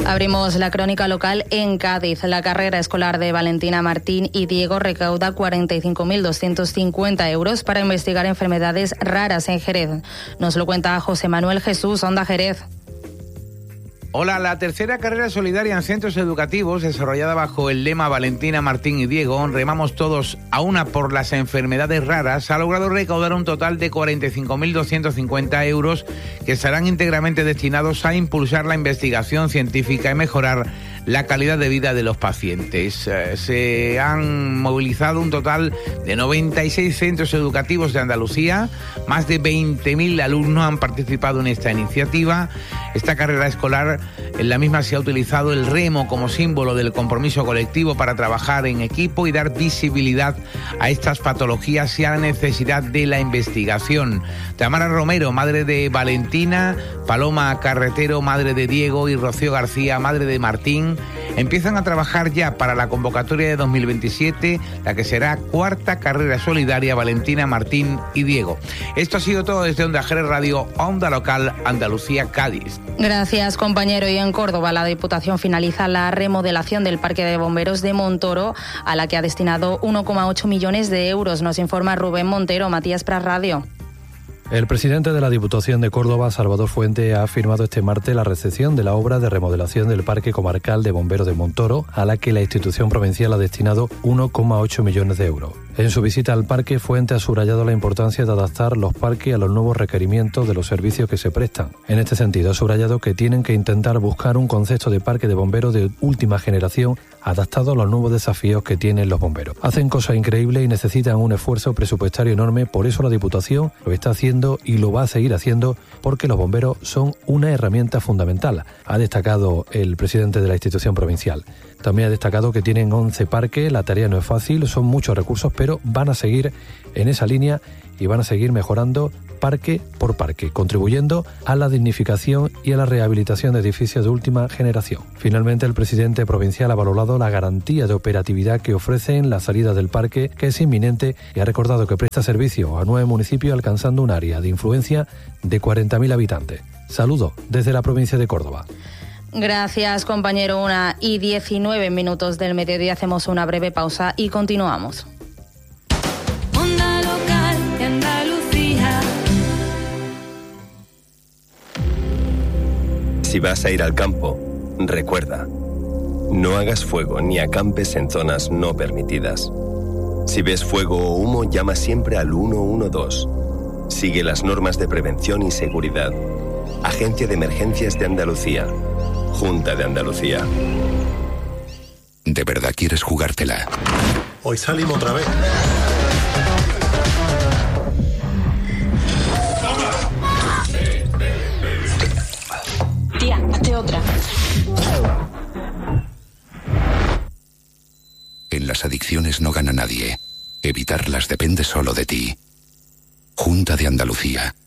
Abrimos la crónica local en Cádiz. La carrera escolar de Valentina Martín y Diego recauda 45.250 euros para investigar enfermedades raras en Jerez. Nos lo cuenta José Manuel Jesús, Onda Jerez. Hola, la tercera carrera solidaria en centros educativos, desarrollada bajo el lema Valentina, Martín y Diego, remamos todos a una por las enfermedades raras, ha logrado recaudar un total de 45.250 euros que estarán íntegramente destinados a impulsar la investigación científica y mejorar la calidad de vida de los pacientes. Se han movilizado un total de 96 centros educativos de Andalucía, más de 20.000 alumnos han participado en esta iniciativa. Esta carrera escolar, en la misma se ha utilizado el remo como símbolo del compromiso colectivo para trabajar en equipo y dar visibilidad a estas patologías y a la necesidad de la investigación. Tamara Romero, madre de Valentina, Paloma Carretero, madre de Diego, y Rocío García, madre de Martín, empiezan a trabajar ya para la convocatoria de 2027, la que será cuarta carrera solidaria Valentina, Martín y Diego. Esto ha sido todo desde Onda Jerez Radio, Onda Local, Andalucía, Cádiz. Gracias, compañero. Y en Córdoba, la Diputación finaliza la remodelación del Parque de Bomberos de Montoro, a la que ha destinado 1,8 millones de euros. Nos informa Rubén Montero, Matías Pras Radio. El presidente de la Diputación de Córdoba, Salvador Fuente, ha firmado este martes la recepción de la obra de remodelación del Parque Comarcal de Bomberos de Montoro, a la que la institución provincial ha destinado 1,8 millones de euros. En su visita al parque, Fuente ha subrayado la importancia de adaptar los parques a los nuevos requerimientos de los servicios que se prestan. En este sentido, ha subrayado que tienen que intentar buscar un concepto de parque de bomberos de última generación adaptado a los nuevos desafíos que tienen los bomberos. Hacen cosas increíbles y necesitan un esfuerzo presupuestario enorme, por eso la Diputación lo está haciendo y lo va a seguir haciendo, porque los bomberos son una herramienta fundamental, ha destacado el presidente de la institución provincial. También ha destacado que tienen 11 parques, la tarea no es fácil, son muchos recursos, pero van a seguir en esa línea y van a seguir mejorando parque por parque, contribuyendo a la dignificación y a la rehabilitación de edificios de última generación. Finalmente, el presidente provincial ha valorado la garantía de operatividad que ofrecen la salida del parque, que es inminente, y ha recordado que presta servicio a 9 municipios, alcanzando un área de influencia de 40.000 habitantes. Saludo desde la provincia de Córdoba. Gracias, compañero. 1:19 del mediodía. Hacemos una breve pausa y continuamos. Onda Local de Andalucía. Si vas a ir al campo, recuerda, no hagas fuego ni acampes en zonas no permitidas. Si ves fuego o humo, llama siempre al 112. Sigue las normas de prevención y seguridad. Agencia de Emergencias de Andalucía. Junta de Andalucía. ¿De verdad quieres jugártela? Hoy salimos otra vez. Tía, hazte otra. En las adicciones no gana nadie. Evitarlas depende solo de ti. Junta de Andalucía.